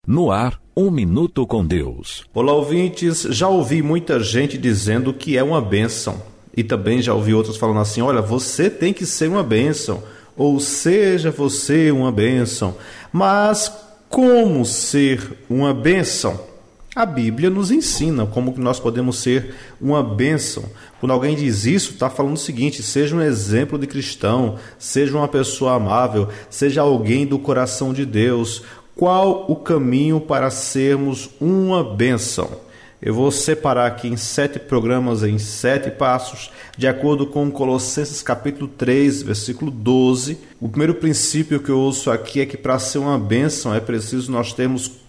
No ar, Um Minuto com Deus. Olá, ouvintes. Já ouvi muita gente dizendo que é uma bênção. E também já ouvi outros falando assim, olha, você tem que ser uma bênção. Ou seja, você uma bênção. Mas como ser uma bênção? A Bíblia nos ensina como que nós podemos ser uma bênção. Quando alguém diz isso, está falando o seguinte: seja um exemplo de cristão, seja uma pessoa amável, seja alguém do coração de Deus. Qual o caminho para sermos uma bênção? Eu vou separar aqui em 7 programas, em 7 passos, de acordo com Colossenses capítulo 3, versículo 12. O primeiro princípio que eu ouço aqui é que para ser uma bênção é preciso nós termos